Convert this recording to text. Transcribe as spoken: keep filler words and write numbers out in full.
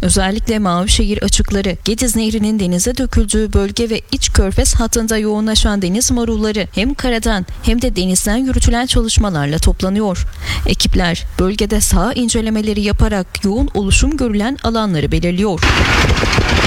Özellikle Mavişehir açıkları, Gediz Nehri'nin denize döküldüğü bölge ve iç körfez hattında yoğunlaşan deniz marulları hem karadan hem de denizden yürütülen çalışmalarla toplanıyor. Ekipler bölgede saha incelemeleri yaparak yoğun oluşum görülen alanları belirliyor.